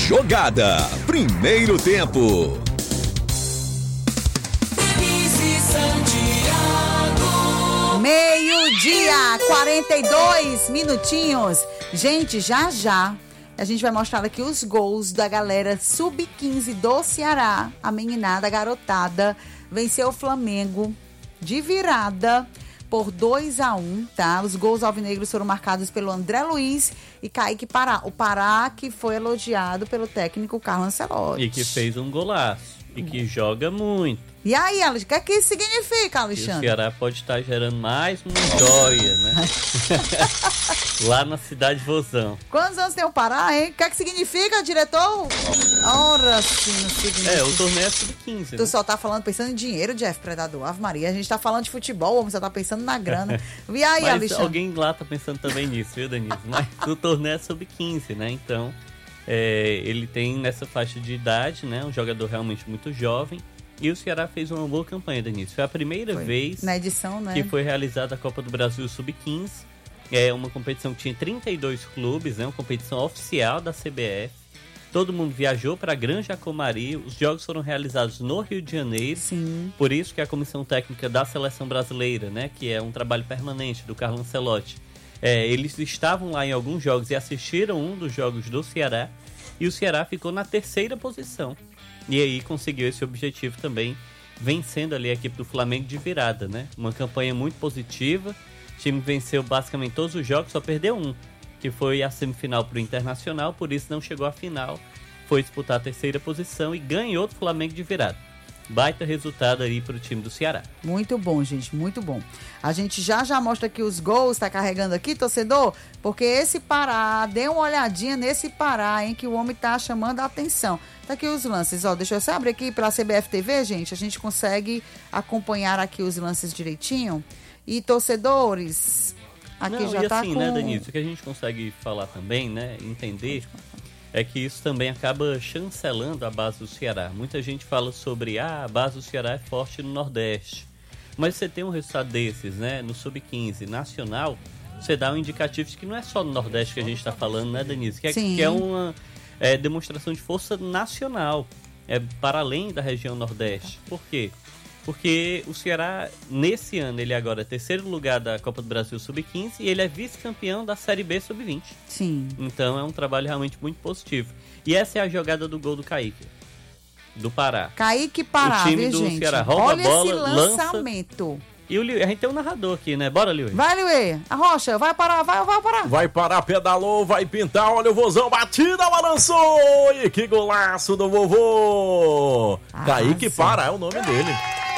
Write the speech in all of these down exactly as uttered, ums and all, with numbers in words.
Jogada. Primeiro tempo. Meio-dia, quarenta e dois minutinhos. Gente, já já a gente vai mostrar aqui os gols da galera sub quinze do Ceará. A meninada, a garotada, venceu o Flamengo de virada por dois a um, tá? Os gols alvinegros foram marcados pelo André Luiz e Kaique Pará. O Pará que foi elogiado pelo técnico Carlo Ancelotti. E que fez um golaço. E que joga muito. E aí, Alexandre, o que é que isso significa, Alexandre? E o Ceará pode estar gerando mais uma joia, né? Lá na cidade de Vozão. Quantos anos tem o Pará, hein? O que é que significa, diretor? Ora, sim, não significa. É, o torneio é sub quinze. Tu né? só tá falando, pensando em dinheiro, Jeff Predador. Ave Maria, a gente tá falando de futebol, você tá pensando na grana. E aí, Mas Alexandre? alguém lá tá pensando também nisso, viu, Denise? Mas o torneio é sub quinze, né? Então, é, ele tem nessa faixa de idade, né? Um jogador realmente muito jovem. E o Ceará fez uma boa campanha, Denise. Foi a primeira Foi. vez Na edição, né? que foi realizada a Copa do Brasil sub quinze. É uma competição que tinha trinta e dois clubes, né? Uma competição oficial da C B F. Todo mundo viajou para Granja Comari. Os jogos foram realizados no Rio de Janeiro. Sim. Por isso que a comissão técnica da seleção brasileira, né? Que é um trabalho permanente do Carlo Ancelotti. É, eles estavam lá em alguns jogos e assistiram um dos jogos do Ceará. E o Ceará ficou na terceira posição. E aí conseguiu esse objetivo também, vencendo ali a equipe do Flamengo de virada, né? Uma campanha muito positiva. O time venceu basicamente todos os jogos, só perdeu um, que foi a semifinal para o Internacional, por isso não chegou à final. Foi disputar a terceira posição e ganhou do Flamengo de virada. Baita resultado aí para o time do Ceará. Muito bom, gente, muito bom. A gente já já mostra aqui os gols, tá carregando aqui, torcedor, porque esse Pará, dê uma olhadinha nesse Pará, hein, que o homem tá chamando a atenção. Tá aqui os lances, ó, deixa eu só abrir aqui pela C B F T V, gente, a gente consegue acompanhar aqui os lances direitinho. E torcedores, aqui Não, já e tá assim, com... né, Denise, o que a gente consegue falar também, né, entender, é que isso também acaba chancelando a base do Ceará. Muita gente fala sobre, ah, a base do Ceará é forte no Nordeste. Mas você tem um resultado desses, né, no sub quinze nacional, você dá um indicativo de que não é só no Nordeste que a gente está falando, né, Denise? Que é, que é uma é, demonstração de força nacional, é para além da região Nordeste. Por quê? Porque o Ceará, nesse ano, ele agora é terceiro lugar da Copa do Brasil sub quinze e ele é vice-campeão da Série B sub vinte. Sim. Então é um trabalho realmente muito positivo. E essa é a jogada do gol do Kaique, do Pará. Kaique Pará, o time viu, do gente? Ceará rouba Olha a bola, esse lançamento. Lança, e o Liu, a gente tem um narrador aqui, né? Bora, Liu. Vai, Liu. A Rocha, vai parar, vai, vai parar. Vai parar, pedalou, vai pintar, olha o Vozão, batida, balançou! E que golaço do vovô! Ah, Kaique sim. Pará é o nome dele.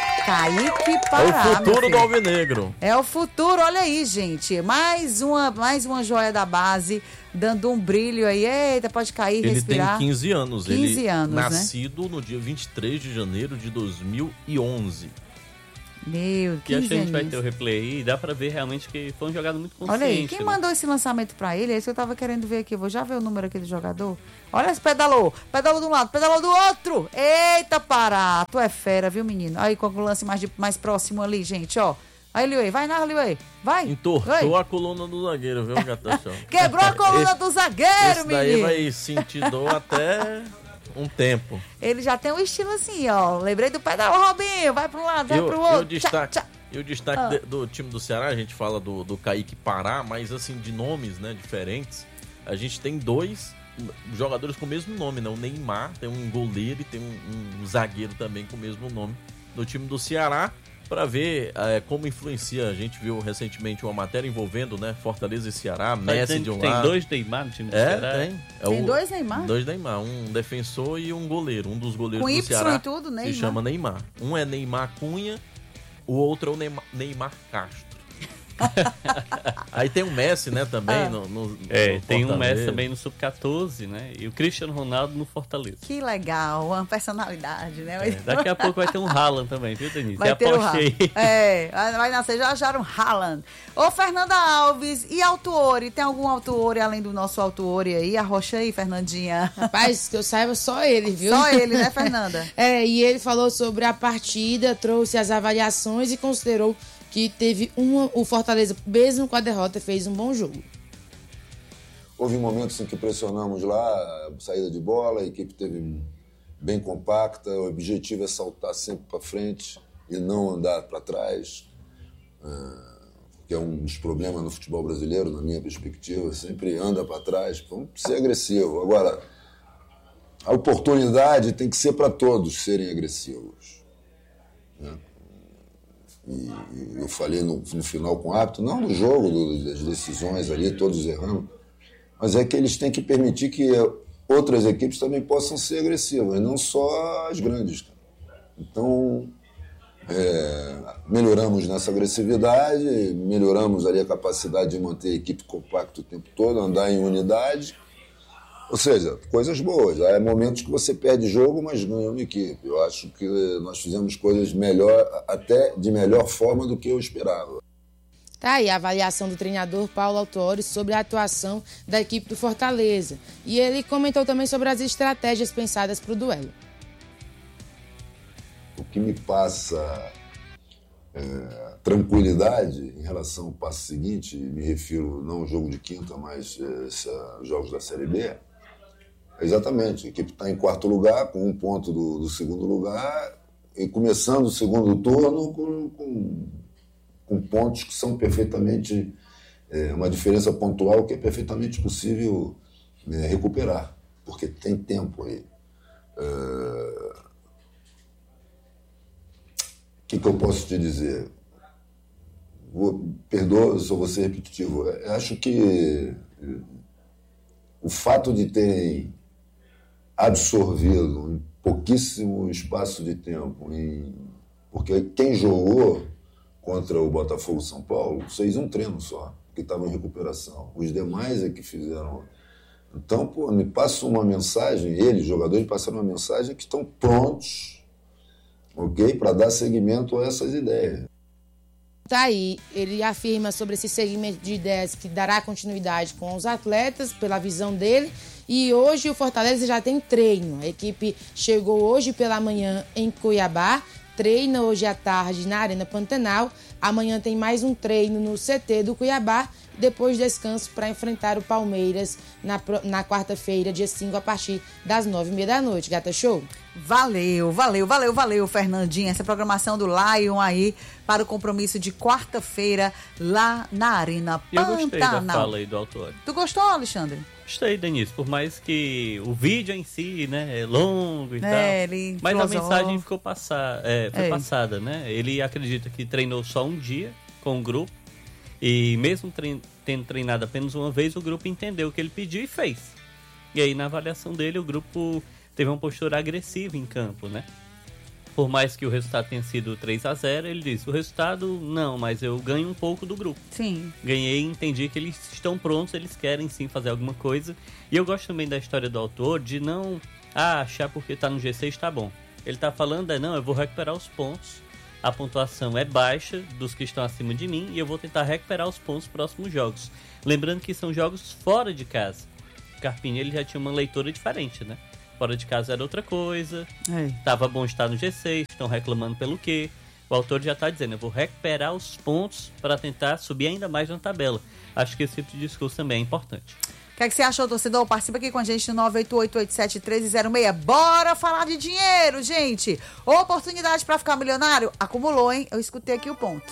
Kaique Pará, É o futuro meu do filho. Alvinegro. É o futuro, olha aí, gente. Mais uma, mais uma joia da base, dando um brilho aí. Eita, pode cair, Ele respirar. tem quinze anos. quinze ele anos, né? nascido no dia vinte e três de janeiro de dois mil e onze. Meu, E acho quinze que a gente vai aninhos. ter o replay aí e dá pra ver realmente que foi um jogado muito consciente. Olha aí, quem né? mandou esse lançamento pra ele? É isso que eu tava querendo ver aqui. Eu vou já ver o número aqui do jogador. Olha esse pedalou. Pedalou de um lado, pedalou do outro. Eita, Pará. Tu é fera, viu, menino? Aí com o lance mais, de, mais próximo ali, gente, ó. Aí, Liuê, vai na Liuê. Vai. Entortou Vai. a coluna do zagueiro, viu, Gatação? Quebrou a coluna Esse- do zagueiro, Esse daí menino. vai sentir dor até um tempo. Ele já tem um estilo assim, ó. Lembrei do pedal, Robinho. Vai pra um lado, vai Eu, pro eu outro. destaque, Tchá, tchá. eu destaque Ah. de- do time do Ceará, a gente fala do, do Kaique Pará, mas assim, de nomes, né, diferentes. A gente tem dois jogadores com o mesmo nome, né? O Neymar, tem um goleiro e tem um, um zagueiro também com o mesmo nome no time do Ceará, para ver é, como influencia. A gente viu recentemente uma matéria envolvendo, né, Fortaleza e Ceará, Tá Messi dizendo de um que tem lado. dois Neymar no time do É, Ceará? tem. É Tem o- dois Neymar? Dois Neymar, um defensor e um goleiro. Um dos goleiros Com do Y Ceará e tudo, Neymar. se chama Neymar. Um é Neymar Cunha, o outro é o Neymar, Neymar Castro. Aí tem o Messi, né, também. Ah. No, no- É, no tem um Fortaleza. Messi também no sub quatorze, né? E o Cristiano Ronaldo no Fortaleza. Que legal, uma personalidade, né? É, daqui a pouco vai ter um Haaland também, viu, Denise? Vai Já ter o apostei. Haaland. É, vai nascer já já um Haaland. Ô, Fernanda Alves, e Altuori? Tem algum Altuori além do nosso Altuori aí? Arrocha aí, Fernandinha. Rapaz, que eu saiba, só ele, viu? Só ele, né, Fernanda? É, e ele falou sobre a partida, trouxe as avaliações e considerou que teve uma, o Fortaleza, mesmo com a derrota, fez um bom jogo. houve momentos em que pressionamos lá, saída de bola, a equipe teve bem compacta, o objetivo é saltar sempre para frente e não andar para trás, que é um dos problemas no futebol brasileiro, na minha perspectiva, sempre anda para trás, vamos ser agressivo. Agora, a oportunidade tem que ser para todos serem agressivos, né? E eu falei no, no final com o árbitro, não no jogo, do, das decisões ali, todos errando, mas é que eles têm que permitir que outras equipes também possam ser agressivas, não só as grandes. Então, é, melhoramos nessa agressividade, melhoramos ali a capacidade de manter a equipe compacta o tempo todo, andar em unidade. Ou seja, coisas boas. Há momentos que você perde jogo, mas ganha uma equipe. Eu acho que nós fizemos coisas melhor, até de melhor forma do que eu esperava. Tá aí a avaliação do treinador Paulo Autuori sobre a atuação da equipe do Fortaleza. E ele comentou também sobre as estratégias pensadas para o duelo. O que me passa é, tranquilidade em relação ao passo seguinte, me refiro não ao jogo de quinta, mas é, jogos da Série B, exatamente, a equipe está em quarto lugar, com um ponto do, do segundo lugar, e começando o segundo turno com, com, com pontos que são perfeitamente, é, uma diferença pontual que é perfeitamente possível é, recuperar, porque tem tempo aí. É, o que, que eu posso te dizer? Vou, perdoa se eu vou ser repetitivo. Eu acho que o fato de terem absorvido em pouquíssimo espaço de tempo, em, porque quem jogou contra o Botafogo São Paulo fez um treino só, que estava em recuperação. Os demais é que fizeram. Então, pô, me passa uma mensagem, eles, jogadores, passaram uma mensagem que estão prontos, ok, para dar seguimento a essas ideias. Tá aí, ele afirma sobre esse segmento de ideias que dará continuidade com os atletas, pela visão dele, e hoje o Fortaleza já tem treino. A equipe chegou hoje pela manhã em Cuiabá, treina hoje à tarde na Arena Pantanal, amanhã tem mais um treino no C T do Cuiabá, depois descanso para enfrentar o Palmeiras na, na quarta-feira, dia cinco, a partir das nove e meia da noite. Gata Show? Valeu, valeu, valeu, valeu, Fernandinha. Essa programação do Lion aí para o compromisso de quarta-feira lá na Arena Pantanal. Eu gostei da fala aí do Autuori. Tu gostou, Alexandre? Gostei, Denise, por mais que o vídeo em si, né, é longo e é, tal, ele mas filosófico. a mensagem ficou passar, é, foi é. passada, né? Ele acredita que treinou só um dia com o grupo e mesmo trein, tendo treinado apenas uma vez, o grupo entendeu o que ele pediu e fez. E aí, na avaliação dele, o grupo teve uma postura agressiva em campo, né? Por mais que o resultado tenha sido três a zero, ele disse, o resultado não, mas eu ganho um pouco do grupo. Sim. Ganhei e entendi que eles estão prontos, eles querem sim fazer alguma coisa. E eu gosto também da história do autor de não ah, achar porque tá no G seis tá bom. Ele tá falando, é não, eu vou recuperar os pontos, a pontuação é baixa dos que estão acima de mim e eu vou tentar recuperar os pontos nos próximos jogos. Lembrando que são jogos fora de casa. O Carpini ele já tinha uma leitura diferente, né? Fora de casa era outra coisa, é. Tava bom estar no G seis, estão reclamando pelo quê? O autor já está dizendo, eu vou recuperar os pontos para tentar subir ainda mais na tabela. Acho que esse tipo de discurso também é importante. O que, é que você achou, torcedor? Participa aqui com a gente no nove oito oito, oito sete três, zero seis. Bora falar de dinheiro, gente! Oportunidade para ficar milionário? Acumulou, hein? Eu escutei aqui o ponto.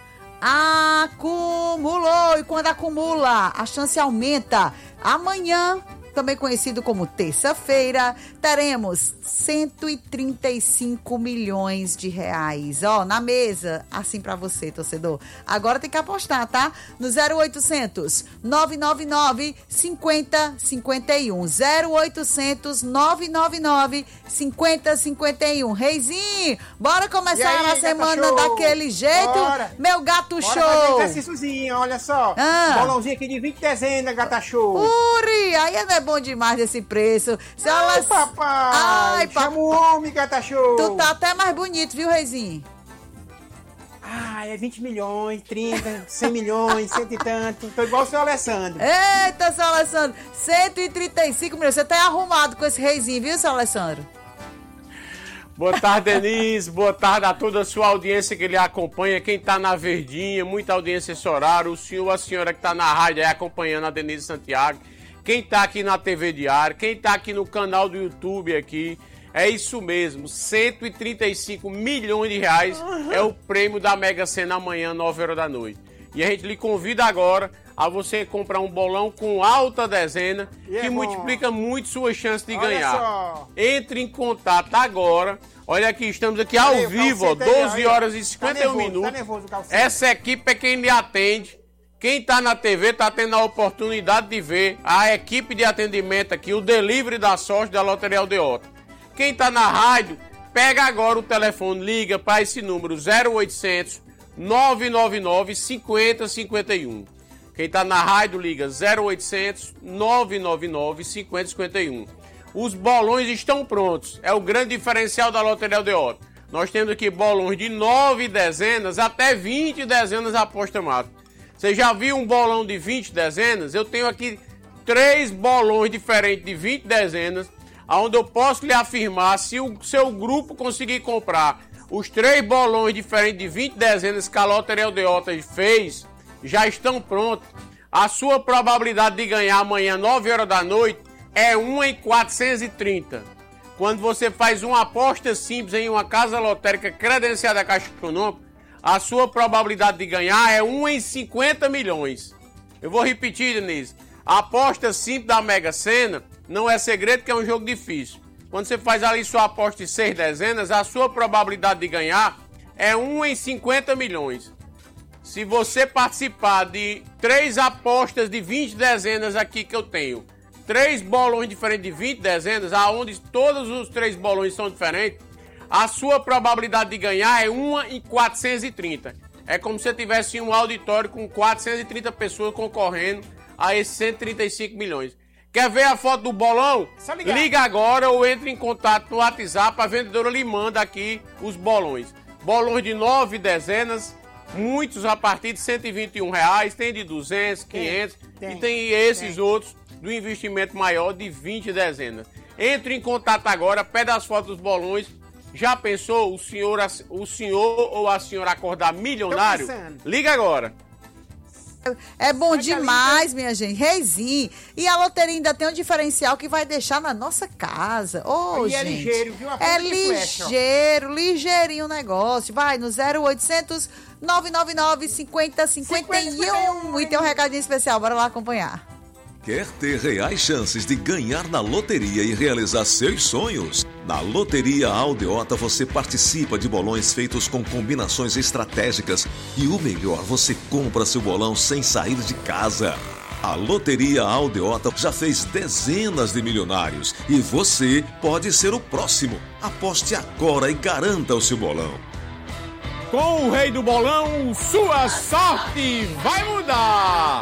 Acumulou! E quando acumula, a chance aumenta. Amanhã, também conhecido como terça-feira, teremos cento e trinta e cinco milhões de reais, ó, na mesa, assim pra você, torcedor. Agora tem que apostar, tá? No zero oitocentos, nove nove nove, cinquenta, cinquenta e um. zero oitocentos, nove nove nove, cinquenta, cinquenta e um. Reizinho, bora começar aí, a semana daquele jeito? Bora. Meu gato bora show! Bora fazer exercíciozinho, olha só. Ah. Bolãozinho aqui de vinte dezenas, gata show. Uri, aí não é bom demais desse preço. Se Ai, elas... papai. Ai, papai. Chama o homem, gata show. Tu tá até mais bonito, viu, Reizinho? Ah, é vinte milhões, trinta, cem milhões, cento e tanto. Tô igual o seu Alessandro. Eita, seu Alessandro. cento e trinta e cinco milhões. Você tá arrumado com esse Reizinho, viu, seu Alessandro? Boa tarde, Denise. Boa tarde a toda a sua audiência que lhe acompanha. Quem tá na Verdinha, muita audiência esse horário. O senhor, a senhora que tá na rádio aí acompanhando a Denise Santiago. quem tá aqui na T V Diário, quem tá aqui no canal do YouTube aqui, é isso mesmo, cento e trinta e cinco milhões de reais uhum. é o prêmio da Mega Sena amanhã, nove horas da noite. E a gente lhe convida agora a você comprar um bolão com alta dezena, e que é multiplica muito suas chances de Olha ganhar. Só. Entre em contato agora. Olha aqui, estamos aqui ao Valeu, vivo, ó, doze horas e cinquenta e um tá nervoso, minutos. Tá nervoso, Essa equipe é quem lhe atende. Quem tá na T V tá tendo a oportunidade de ver a equipe de atendimento aqui, o delivery da sorte da Loteria Aldeota. Quem tá na rádio, pega agora o telefone, liga para esse número zero oitocentos, nove nove nove, cinquenta cinquenta e um. Quem tá na rádio, liga zero oitocentos, nove nove nove, cinquenta cinquenta e um. Os bolões estão prontos. É o grande diferencial da Loteria Aldeota. Nós temos aqui bolões de nove dezenas até vinte dezenas aposta máxima. Você já viu um bolão de vinte dezenas? Eu tenho aqui três bolões diferentes de vinte dezenas, onde eu posso lhe afirmar, se o seu grupo conseguir comprar os três bolões diferentes de vinte dezenas que a Loteria Aldeota fez, já estão prontos. A sua probabilidade de ganhar amanhã, nove horas da noite, é um em quatrocentos e trinta. Quando você faz uma aposta simples em uma casa lotérica credenciada da Caixa Econômica, a sua probabilidade de ganhar é um em cinquenta milhões. Eu vou repetir, Denise. A aposta simples da Mega Sena não é segredo que é um jogo difícil. Quando você faz ali sua aposta de seis dezenas, a sua probabilidade de ganhar é um em cinquenta milhões. Se você participar de três apostas de vinte dezenas aqui que eu tenho, três bolões diferentes de vinte dezenas, aonde todos os três bolões são diferentes, a sua probabilidade de ganhar é um em quatrocentos e trinta. É como se você tivesse um auditório com quatrocentas e trinta pessoas concorrendo a esses cento e trinta e cinco milhões. Quer ver a foto do bolão? Liga agora ou entre em contato no WhatsApp, a vendedora lhe manda aqui os bolões. Bolões de nove dezenas, muitos a partir de cento e vinte e um reais, tem de duzentos, quinhentos tem, tem, e tem esses tem. outros do investimento maior de vinte dezenas. Entre em contato agora, pede as fotos dos bolões. Já pensou o senhor, o senhor ou a senhora acordar milionário? Liga agora. É bom demais, minha gente. Reizinho. E a loteria ainda tem um diferencial que vai deixar na nossa casa. Ô, oh, gente. É ligeiro, viu? É ligeiro, ligeirinho o negócio. Vai no zero oitocentos, nove nove nove, cinquenta cinquenta e um. E tem um recadinho especial. Bora lá acompanhar. Quer ter reais chances de ganhar na loteria e realizar seus sonhos? Na Loteria Aldeota você participa de bolões feitos com combinações estratégicas e o melhor, você compra seu bolão sem sair de casa. A Loteria Aldeota já fez dezenas de milionários e você pode ser o próximo. Aposte agora e garanta o seu bolão. Com o rei do bolão, sua sorte vai mudar!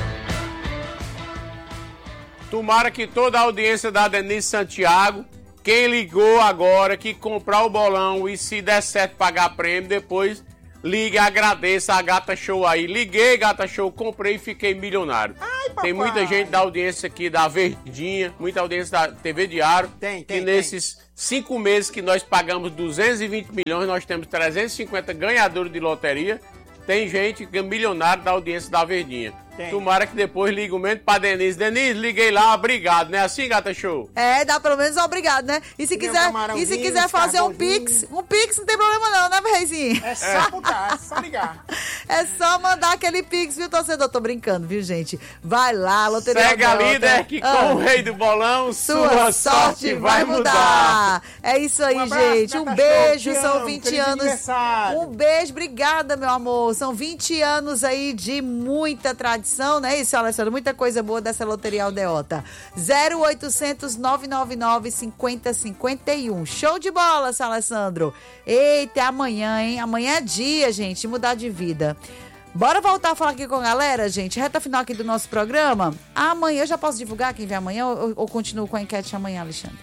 Tomara que toda a audiência da Denise Santiago, quem ligou agora, que comprar o bolão e se der certo pagar prêmio, depois ligue e agradeça a Gata Show aí. Liguei, Gata Show, comprei e fiquei milionário. Ai, tem muita gente da audiência aqui da Verdinha, muita audiência da T V Diário, tem, tem, que nesses tem. cinco meses que nós pagamos duzentos e vinte milhões, nós temos trezentos e cinquenta ganhadores de loteria. Tem gente que é milionário da audiência da Verdinha. Tem. Tomara que depois ligue o menos pra Denise. Denise, liguei lá, obrigado, né? Assim, Gata Show? É, dá pelo menos um obrigado, né? E se quiser, e se quiser fazer um pix, um pix não tem problema não, né, Reizinho? É só apontar, é só ligar. É só mandar aquele pix, viu, torcedor? Tô brincando, viu, gente? Vai lá, Loteria Segue a líder que ah. com o rei do bolão, sua, sua sorte vai mudar. mudar. É isso aí, um abraço, gente. Um beijo, show, são vinte anos. Um beijo, obrigada, meu amor. São vinte anos aí de muita tradição. Não é isso, Alessandro? Muita coisa boa dessa Loteria Aldeota. zero oitocentos, nove nove nove, cinquenta cinquenta e um. Show de bola, seu Alessandro. Eita, é amanhã, hein? Amanhã é dia, gente, mudar de vida. Bora voltar a falar aqui com a galera, gente. Reta final aqui do nosso programa. Amanhã, eu já posso divulgar quem vem amanhã ou, ou continuo com a enquete amanhã, Alexandre?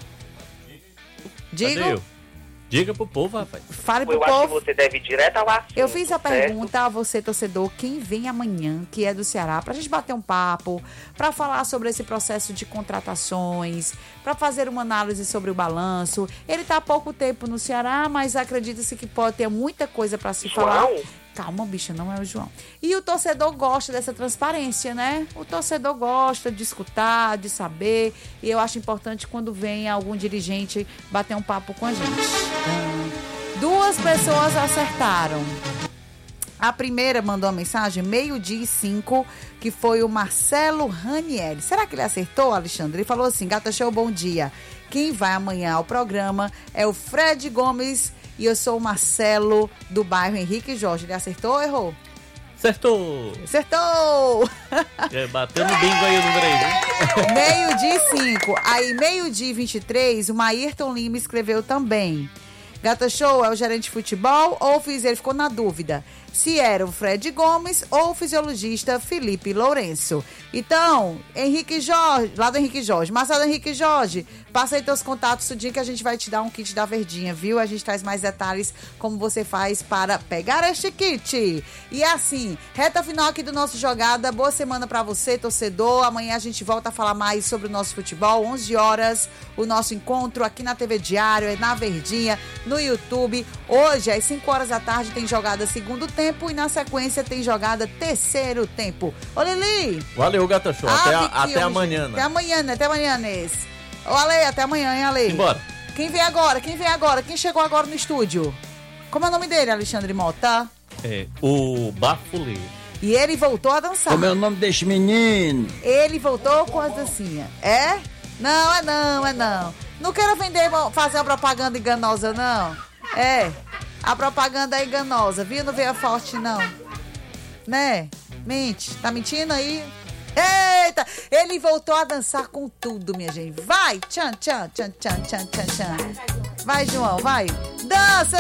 Digo. Diga pro povo, rapaz. Fale pro eu povo. Eu acho que você deve ir direto ao assunto. Eu fiz a certo? pergunta a você, torcedor, quem vem amanhã, que é do Ceará, pra gente bater um papo, pra falar sobre esse processo de contratações, pra fazer uma análise sobre o balanço. Ele tá há pouco tempo no Ceará, mas acredita-se que pode ter muita coisa pra se João? falar. Calma, bicho, não é o João. E o torcedor gosta dessa transparência, né? O torcedor gosta de escutar, de saber. E eu acho importante quando vem algum dirigente bater um papo com a gente. Duas pessoas acertaram. A primeira mandou uma mensagem, meio-dia e cinco, que foi o Marcelo Ranieri. Será que ele acertou, Alexandre? Ele falou assim, Gata Show, bom dia. Quem vai amanhã ao programa é o Fred Gomes e eu sou o Marcelo, do bairro Henrique Jorge. Ele acertou ou errou? Acertou! Acertou! É, bateu no bingo aí o número aí, né? Meio-dia e cinco. Aí, meio-dia e vinte e três, o Maírton Lima escreveu também. Gata Show é o gerente de futebol ou o fiz, ele ficou na dúvida se era o Fred Gomes ou o fisiologista Felipe Lourenço. Então, Henrique Jorge, lá do Henrique Jorge, Marcelo Henrique Jorge, passa aí teus contatos, tudinho, que a gente vai te dar um kit da Verdinha, viu? A gente traz mais detalhes como você faz para pegar este kit. E assim, reta final aqui do nosso Jogada, boa semana pra você, torcedor. Amanhã a gente volta a falar mais sobre o nosso futebol, onze horas, o nosso encontro aqui na T V Diário, é na Verdinha, no YouTube. Hoje, às cinco horas da tarde, tem jogada segundo tempo e na sequência tem jogada terceiro tempo. Ô, Lili! Valeu, Gata Show. Até, a, até amanhã. Até amanhã, né? Até amanhã, Nesse. Ô, Ale, até amanhã, hein, Ale? Embora. Quem vem agora? Quem vem agora? Quem chegou agora no estúdio? Como é o nome dele, Alexandre Mota? É, o Bafulê. E ele voltou a dançar. Como é o nome deste menino? Ele voltou com as dancinhas. É? Não, é não, é não. Não quero vender, fazer uma propaganda enganosa, não. É. A propaganda é enganosa, viu? Não veio forte, não. Né? Mente. Tá mentindo aí? Eita! Ele voltou a dançar com tudo, minha gente. Vai! Tchan, tchan, tchan, tchan, tchan, tchan, tchan. Vai, João, vai. Dança,